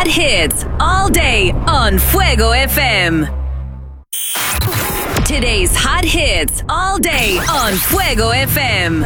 hot hits all day on Fuego FM. Today's hot hits all day on Fuego FM.